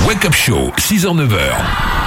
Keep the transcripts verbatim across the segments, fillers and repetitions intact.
Wake Up Show, six heures neuf heures.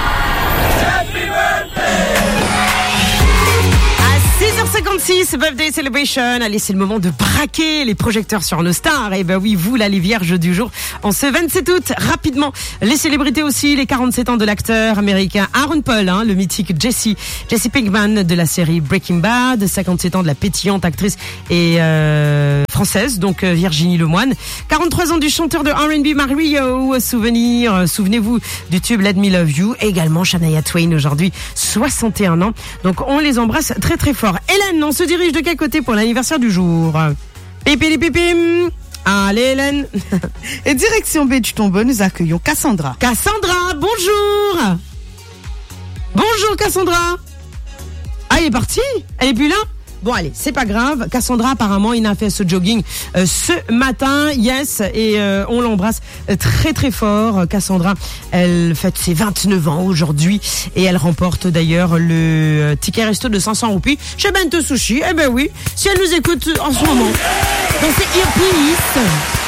six heures cinquante-six, Birthday Celebration. Allez, c'est le moment de braquer les projecteurs sur nos stars. Et ben oui, vous, là, les vierges du jour. En ce vingt-sept août, rapidement, les célébrités aussi, les quarante-sept ans de l'acteur américain Aaron Paul, hein, le mythique Jesse, Jesse Pinkman de la série Breaking Bad, cinquante-sept ans de la pétillante actrice et euh, française, donc euh, Virginie Lemoine. quarante-trois ans du chanteur de R and B Mario, souvenir, euh, souvenez-vous du tube Let Me Love You. Également Shania Twain aujourd'hui, soixante et un ans. Donc on les embrasse très très fort. Hélène, on se dirige de quel côté pour l'anniversaire du jour? Pipili pipim. Allez Hélène. Et direction Bétutombe, nous accueillons Cassandra. Cassandra, bonjour. Bonjour Cassandra. Ah, elle est partie? Elle est plus là? Bon allez, c'est pas grave. Cassandra apparemment il a fait ce jogging euh, ce matin, yes, et euh, on l'embrasse très très fort. Cassandra, elle fête ses vingt-neuf ans aujourd'hui et elle remporte d'ailleurs le euh, ticket resto de cinq cents roupies chez Bento Sushi. Eh ben oui, si elle nous écoute en ce moment. Donc c'est Earpiece.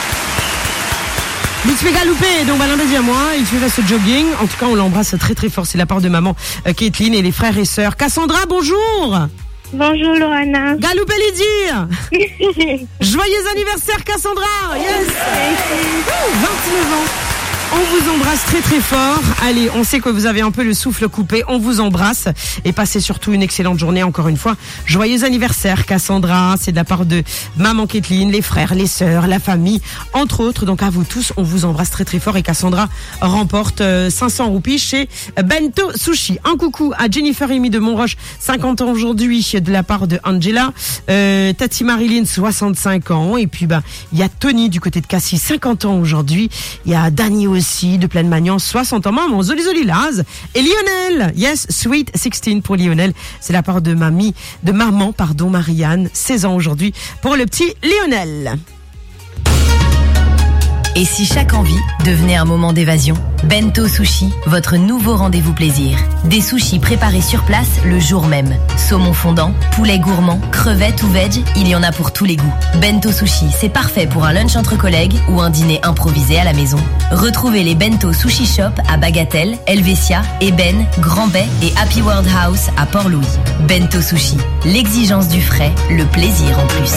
Il se fait galouper, donc voilà, deuxième mois, il fait ce jogging. En tout cas, on l'embrasse très très fort. C'est la part de maman euh, Caitlin et les frères et sœurs. Cassandra, bonjour. Bonjour Loana. Galoupe les dire. Joyeux anniversaire Cassandra. Yes. vingt-neuf ans. On vous embrasse très très fort. Allez, on sait que vous avez un peu le souffle coupé. On vous embrasse et passez surtout une excellente journée encore une fois. Joyeux anniversaire Cassandra. C'est de la part de maman Caitlin, les frères, les sœurs, la famille, entre autres. Donc à vous tous, on vous embrasse très très fort et Cassandra remporte euh, cinq cents roupies chez Bento Sushi. Un coucou à Jennifer Amy de Montroche, cinquante ans aujourd'hui, de la part de Angela. Euh, Tati Marilyn, soixante-cinq ans. Et puis bah il y a Tony du côté de Cassis, cinquante ans aujourd'hui. Il y a Dani aussi de Pleine Magnan, soixante ans, maman, Zoli Zoli Laz. Et Lionel, yes, Sweet sixteen pour Lionel. C'est la part de mamie, de maman, pardon, Marianne, seize ans aujourd'hui, pour le petit Lionel. Et si chaque envie devenait un moment d'évasion? Bento Sushi, votre nouveau rendez-vous plaisir. Des sushis préparés sur place le jour même. Saumon fondant, poulet gourmand, crevettes ou veg, il y en a pour tous les goûts. Bento Sushi, c'est parfait pour un lunch entre collègues ou un dîner improvisé à la maison. Retrouvez les Bento Sushi Shop à Bagatelle, Helvetia, Eben, Grand Bay et Happy World House à Port-Louis. Bento Sushi, l'exigence du frais, le plaisir en plus.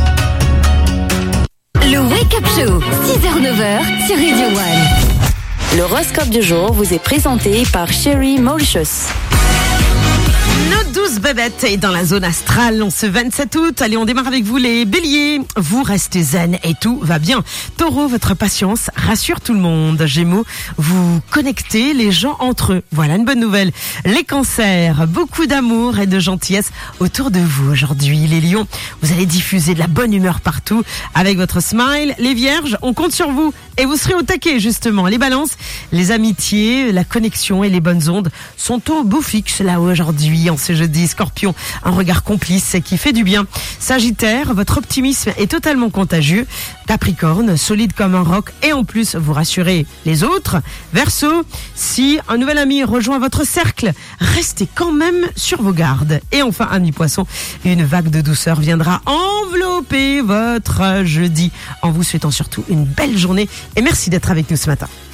Le Wake Up Show, six heures neuf heures sur Radio One. L'horoscope du jour vous est présenté par Sherry Mauritius. Nos douze bébêtes est dans la zone astrale en ce vingt-sept août. Allez, on démarre avec vous les béliers. Vous restez zen et tout va bien. Taureau, votre patience rassure tout le monde. Gémeaux, vous connectez les gens entre eux. Voilà une bonne nouvelle. Les cancers, beaucoup d'amour et de gentillesse autour de vous aujourd'hui. Les lions, vous allez diffuser de la bonne humeur partout avec votre smile. Les vierges, on compte sur vous et vous serez au taquet justement. Les balances, les amitiés, la connexion et les bonnes ondes sont au beau fixe là aujourd'hui en ce jeudi. Scorpion, un regard complice qui fait du bien. Sagittaire, votre optimisme est totalement contagieux. Capricorne, solide comme un roc et en plus vous rassurez les autres. Verseau, si un nouvel ami rejoint votre cercle, restez quand même sur vos gardes. Et enfin, ami poisson, une vague de douceur viendra envelopper votre jeudi en vous souhaitant surtout une belle journée et merci d'être avec nous ce matin.